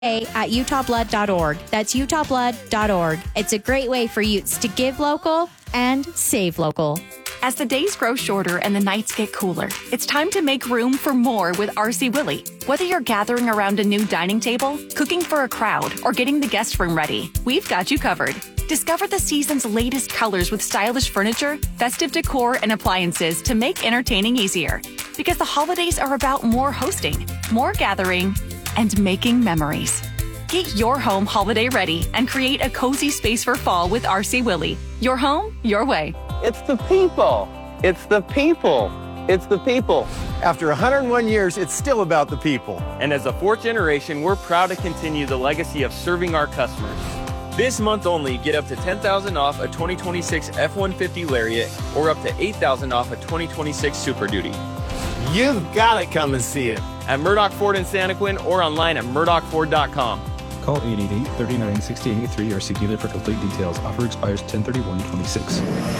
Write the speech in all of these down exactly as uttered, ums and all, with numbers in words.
at utah blood dot org. That's utah blood dot org. It's a great way for Utes to give local and save local. As the days grow shorter and the nights get cooler, it's time to make room for more with R C Willey. Whether you're gathering around a new dining table, cooking for a crowd, or getting the guest room ready, we've got you covered. Discover the season's latest colors with stylish furniture, festive decor, and appliances to make entertaining easier. Because the holidays are about more hosting, more gathering, and making memories. Get your home holiday ready and create a cozy space for fall with R C Willey. Your home, your way. It's the people. It's the people. It's the people. After one hundred one years, it's still about the people. And as the fourth generation, we're proud to continue the legacy of serving our customers. This month only, get up to ten thousand dollars off a twenty twenty-six F one fifty Lariat or up to eight thousand dollars off a twenty twenty-six Super Duty. You've got to come and see it. At Murdoch Ford in Santaquin or online at murdoch ford dot com. Call eight eight eight, three nine, six zero eight three or see dealer for complete details. Offer expires ten thirty-one twenty-six.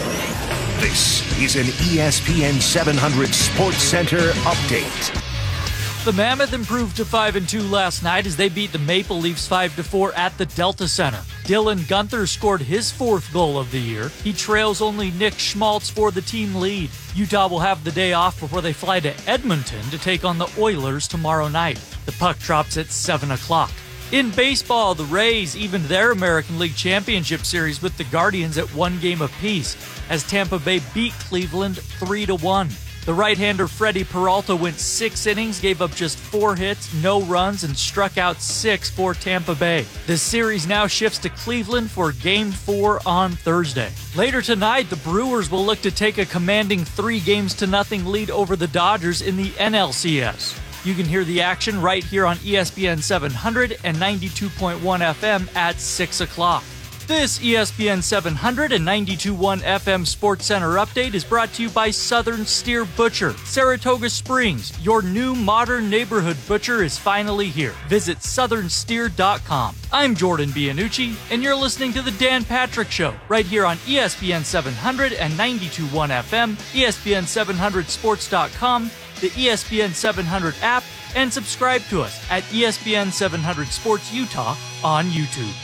This is an E S P N seven hundred Sports Center update. The Mammoth improved to five and two last night as they beat the Maple Leafs five to four at the Delta Center. Dylan Gunther scored his fourth goal of the year. He trails only Nick Schmaltz for the team lead. Utah will have the day off before they fly to Edmonton to take on the Oilers tomorrow night. The puck drops at seven o'clock. In baseball, the Rays evened their American League Championship Series with the Guardians at one game apiece as Tampa Bay beat Cleveland three to one. The right-hander Freddie Peralta went six innings, gave up just four hits, no runs, and struck out six for Tampa Bay. The series now shifts to Cleveland for Game four on Thursday. Later tonight, the Brewers will look to take a commanding three games to nothing lead over the Dodgers in the N L C S. You can hear the action right here on E S P N seven hundred and ninety-two point one F M at six o'clock. This E S P N seven hundred and ninety-two point one F M Sports Center update is brought to you by Southern Steer Butcher. Saratoga Springs, your new modern neighborhood butcher is finally here. Visit southern steer dot com. I'm Jordan Bianucci, and you're listening to The Dan Patrick Show right here on E S P N seven hundred and ninety-two point one F M, E S P N seven hundred sports dot com, the E S P N seven hundred app, and subscribe to us at E S P N seven hundred Sports Utah on YouTube.